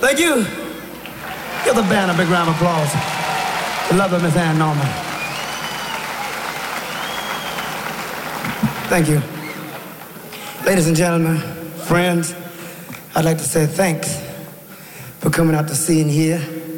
Thank you. Give the band a big round of applause. The love of Miss Ann Norman. Thank you. Ladies and gentlemen, friends, I'd like to say thanks for coming out to see and hear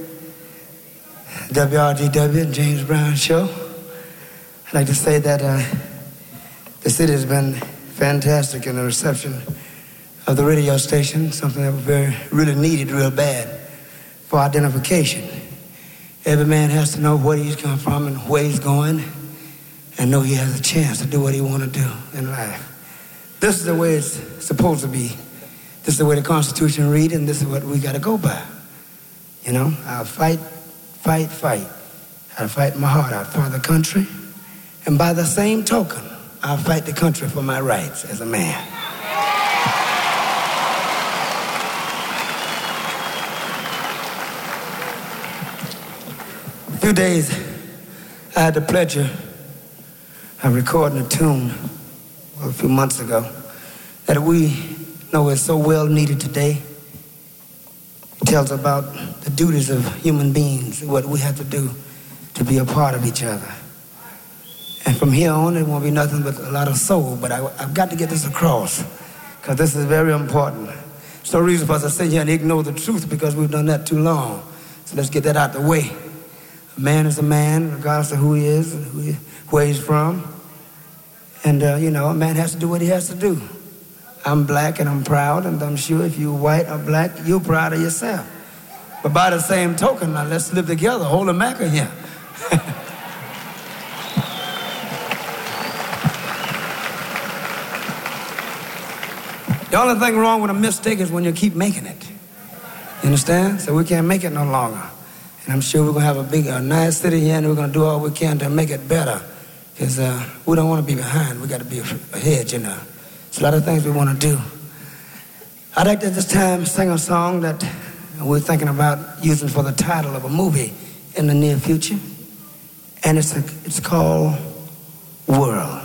WRGW and James Brown Show. I'd like to say that the city has been fantastic in the reception of the radio station, something that was really needed real bad for identification. Every man has to know where he's come from and where he's going and know he has a chance to do what he want to do in life. This is the way it's supposed to be. This is the way the Constitution reads, and this is what we got to go by. You know, I'll fight. I'll fight my heart out for the country. And by the same token, I'll fight the country for my rights as a man. A few days, I had the pleasure of recording a tune a few months ago that we know is so well needed today. It tells about the duties of human beings, what we have to do to be a part of each other. And from here on, it won't be nothing but a lot of soul, but I've got to get this across because this is very important. There's no reason for us to sit here and ignore the truth because we've done that too long. So let's get that out the way. A man is a man, regardless of who he is, where he's from. And, you know, a man has to do what he has to do. I'm black and I'm proud, and I'm sure if you're white or black, you're proud of yourself. But by the same token, now let's live together, hold a Mac in here. The only thing wrong with a mistake is when you keep making it. You understand? So we can't make it no longer. And I'm sure we're going to have a nice city here, and we're going to do all we can to make it better. Because we don't want to be behind. We got to be ahead, you know. There's a lot of things we want to do. I'd like to at this time sing a song that we're thinking about using for the title of a movie in the near future. And it's called World.